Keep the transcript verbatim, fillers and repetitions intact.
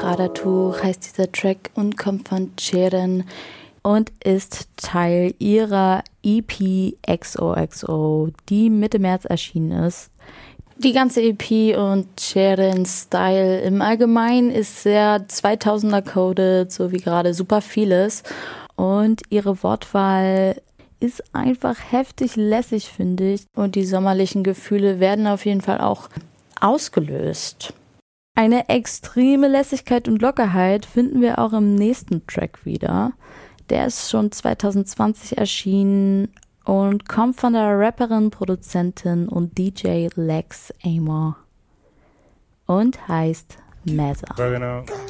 Prada-Tuch heißt dieser Track und kommt von Cheren und ist Teil ihrer E P X O X O, die Mitte März erschienen ist. Die ganze E P und Cherens Style im Allgemeinen ist sehr zweitausender coded, so wie gerade super vieles. Und ihre Wortwahl ist einfach heftig lässig, finde ich. Und die sommerlichen Gefühle werden auf jeden Fall auch ausgelöst. Eine extreme Lässigkeit und Lockerheit finden wir auch im nächsten Track wieder. Der ist schon zwanzig zwanzig erschienen und kommt von der Rapperin, Produzentin und D J Lex Amor und heißt Meza.